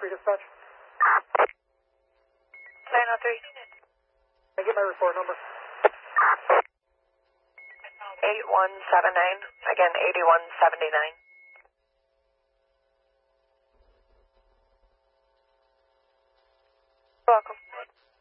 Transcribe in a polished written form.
903 dispatch. 903. Can I get my report number? 8179. Again, 8179. Welcome.